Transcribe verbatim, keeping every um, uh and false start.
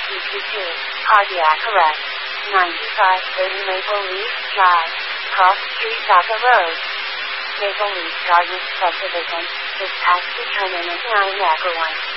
two two two, cardiac arrest. ninety-five thirty Maple Leaf Drive, Cross Street Dhaka Road. Maple Leaf Gardens subdivision, this taxi terminus nine Nagawai.